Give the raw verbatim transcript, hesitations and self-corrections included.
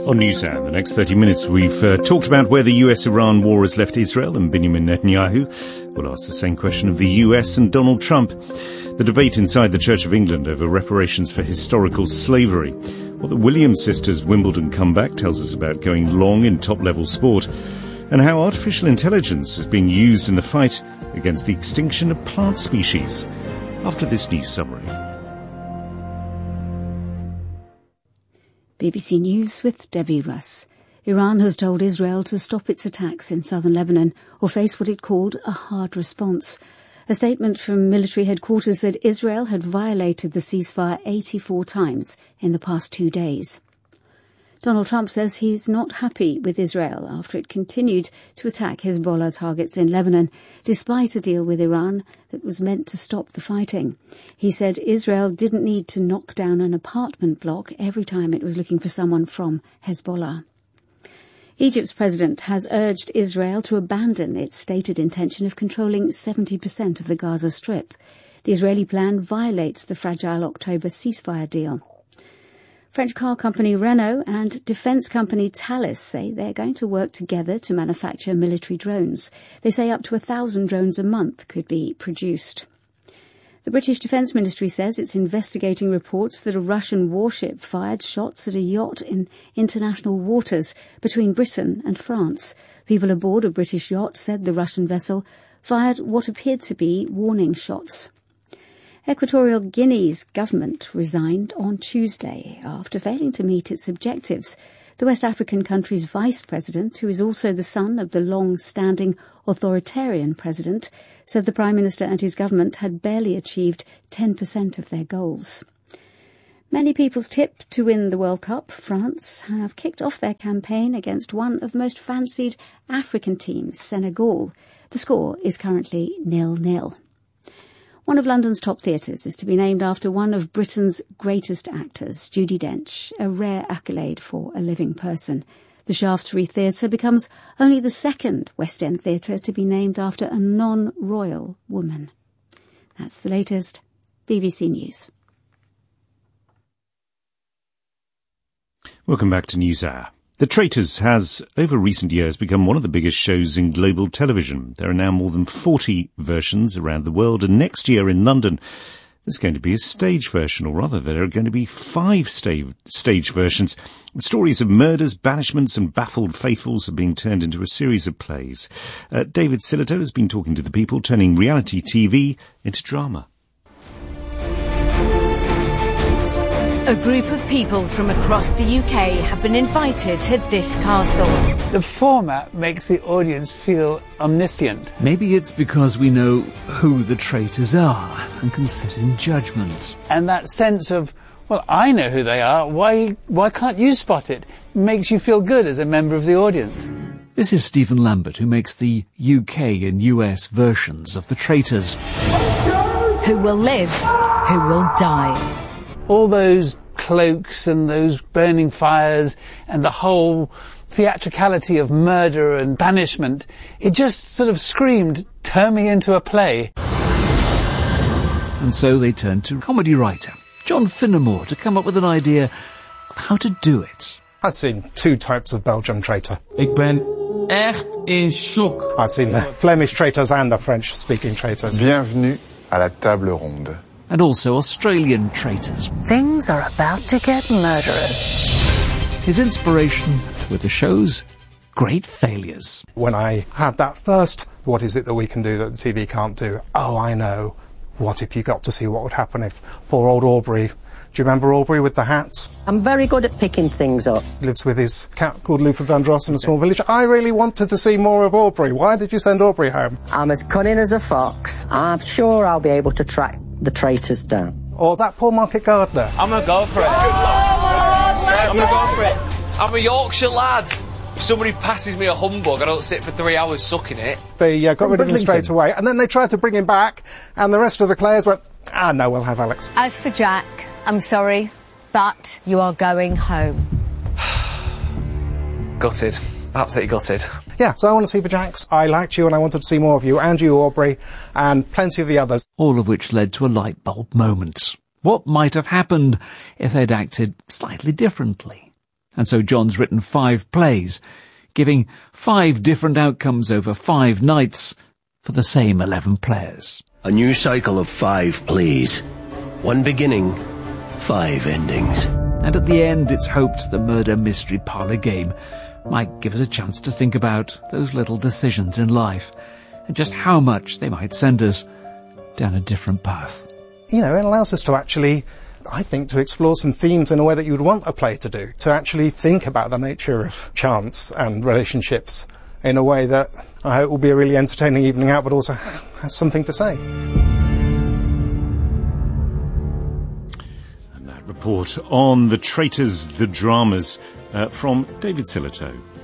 On NewsHour, the next thirty minutes, we've uh, talked about where the U S Iran war has left Israel and Benjamin Netanyahu. We'll ask the same question of the U S and Donald Trump. The debate inside the Church of England over reparations for historical slavery. What the Williams sisters' Wimbledon comeback tells us about going long in top-level sport. And how artificial intelligence is being used in the fight against the extinction of plant species. After this news summary. B B C News with Debbie Russ. Iran has told Israel to stop its attacks in southern Lebanon or face what it called a hard response. A statement from military headquarters said Israel had violated the ceasefire eighty-four times in the past two days. Donald Trump says he's not happy with Israel after it continued to attack Hezbollah targets in Lebanon, despite a deal with Iran that was meant to stop the fighting. He said Israel didn't need to knock down an apartment block every time it was looking for someone from Hezbollah. Egypt's president has urged Israel to abandon its stated intention of controlling seventy percent of the Gaza Strip. The Israeli plan violates the fragile October ceasefire deal. French car company Renault and defence company Thales say they're going to work together to manufacture military drones. They say up to a thousand drones a month could be produced. The British Defence Ministry says it's investigating reports that a Russian warship fired shots at a yacht in international waters between Britain and France. People aboard a British yacht said the Russian vessel fired what appeared to be warning shots. Equatorial Guinea's government resigned on Tuesday after failing to meet its objectives. The West African country's vice president, who is also the son of the long-standing authoritarian president, said the Prime Minister and his government had barely achieved ten percent of their goals. Many people's tip to win the World Cup, France, have kicked off their campaign against one of the most fancied African teams, Senegal. The score is currently nil-nil. One of London's top theatres is to be named after one of Britain's greatest actors, Judi Dench, a rare accolade for a living person. The Shaftesbury Theatre becomes only the second West End theatre to be named after a non-royal woman. That's the latest. B B C News. Welcome back to NewsHour. The Traitors has, over recent years, become one of the biggest shows in global television. There are now more than forty versions around the world, and next year in London, there's going to be a stage version, or rather, there are going to be five sta- stage versions. The stories of murders, banishments, and baffled faithfuls are being turned into a series of plays. Uh, David Sillito has been talking to the people, turning reality T V into drama. A group of people from across the U K have been invited to this castle. The format makes the audience feel omniscient. Maybe it's because we know who the traitors are and can sit in judgment. And that sense of, well, I know who they are, why why can't you spot it? Makes you feel good as a member of the audience. This is Stephen Lambert, who makes the U K and U S versions of the Traitors. Who will live, who will die. All those cloaks and those burning fires and the whole theatricality of murder and banishment, it just sort of screamed, turn me into a play. And so they turned to comedy writer John Finnemore to come up with an idea of how to do it. I've seen two types of Belgian traitor. Ik ben echt in shock. I've seen the Flemish traitors and the French-speaking traitors. Bienvenue à la table ronde. And also Australian traitors. Things are about to get murderous. His inspiration were the show's great failures. When I had that first, what is it that we can do that the T V can't do? Oh, I know. What if you got to see what would happen if poor old Aubrey... Do you remember Aubrey with the hats? I'm very good at picking things up. He lives with his cat called Luther Vandross in a small village. I really wanted to see more of Aubrey. Why did you send Aubrey home? I'm as cunning as a fox. I'm sure I'll be able to track the traitors down. Or that poor market gardener. I'm going to go for it. I'm going to go for it. I'm a Yorkshire lad. If somebody passes me a humbug, I don't sit for three hours sucking it. They uh, got rid of him straight away. And then they tried to bring him back, and the rest of the players went, ah, no, we'll have Alex. As for Jack, I'm sorry, but you are going home. Gutted. Absolutely gutted. Yeah, so I want to see the Jacks. I liked you and I wanted to see more of you, and you, Aubrey, and plenty of the others. All of which led to a light bulb moment. What might have happened if they'd acted slightly differently? And so John's written five plays, giving five different outcomes over five nights for the same eleven players. A new cycle of five plays. One beginning, five endings. And at the end, it's hoped the murder mystery parlour game might give us a chance to think about those little decisions in life and just how much they might send us down a different path. You know, it allows us to actually, I think, to explore some themes in a way that you would want a play to do, to actually think about the nature of chance and relationships in a way that I hope will be a really entertaining evening out, but also has something to say. And that report on The Traitors, the Dramas, uh, from David Sillitoe.